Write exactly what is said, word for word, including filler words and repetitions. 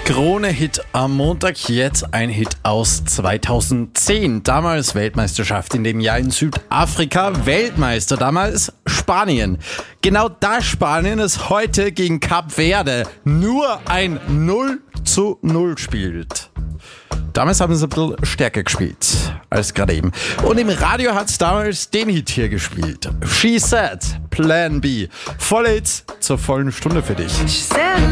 Krone-Hit am Montag, jetzt ein Hit aus zweitausendzehn. Damals Weltmeisterschaft in dem Jahr in Südafrika, Weltmeister damals Spanien. Genau das Spanien ist heute gegen Kap Verde nur ein null zu null spielt. Damals haben sie ein bisschen stärker gespielt als gerade eben. Und im Radio hat es damals den Hit hier gespielt. She Said, Plan B. Volle Hits zur vollen Stunde für dich.